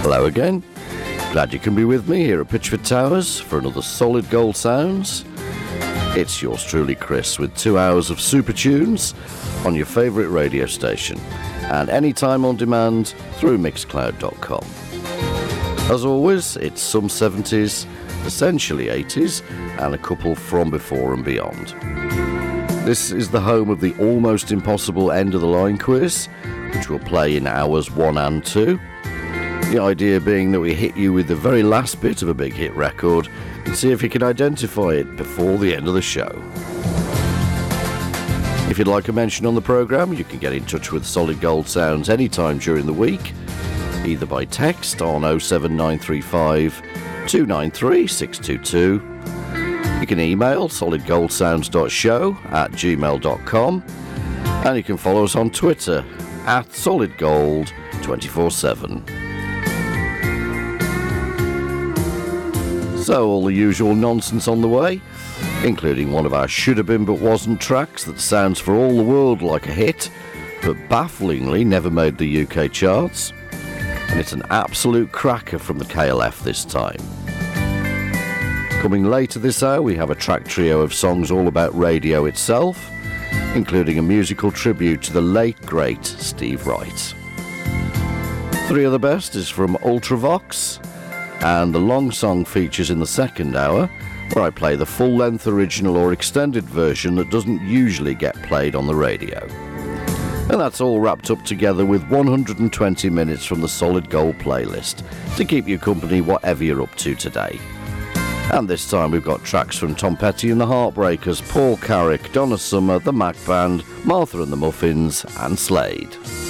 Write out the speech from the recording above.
Hello again. Glad you can be with me here at Pitchford Towers for another Solid Gold Sounds. It's yours truly, Chris, with 2 hours of super tunes on your favourite radio station and anytime on demand through Mixcloud.com. As always, it's some 70s, essentially 80s, and a couple from before and beyond. This is the home of the almost impossible end of the line quiz, which will play in hours 1 and 2. The idea being that we hit you with the very last bit of a big hit record and see if you can identify it before the end of the show. If you'd like a mention on the programme, you can get in touch with Solid Gold Sounds anytime during the week, either by text on 07935 293 622. You can email solidgoldsounds.show@gmail.com, and you can follow us on Twitter @solidgold247. So all the usual nonsense on the way, including one of our should have been but wasn't tracks that sounds for all the world like a hit, but bafflingly never made the UK charts. And it's an absolute cracker from the KLF this time. Coming later this hour, we have a track trio of songs all about radio itself, including a musical tribute to the late great Steve Wright. 3 of the best is from Ultravox, and the long song features in the second hour, where I play the full-length original or extended version that doesn't usually get played on the radio. And that's all wrapped up together with 120 minutes from the Solid Gold playlist to keep you company whatever you're up to today. And this time we've got tracks from Tom Petty and the Heartbreakers, Paul Carrick, Donna Summer, the Mac Band, Martha and the Muffins, and Slade.